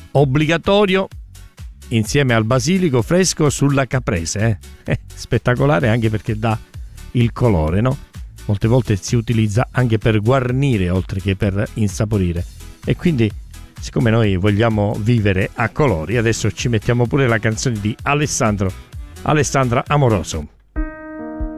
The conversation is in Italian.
obbligatorio insieme al basilico fresco sulla caprese. Spettacolare anche perché dà il colore, no? Molte volte si utilizza anche per guarnire oltre che per insaporire, e quindi siccome noi vogliamo vivere a colori, adesso ci mettiamo pure la canzone di Alessandra Amoroso.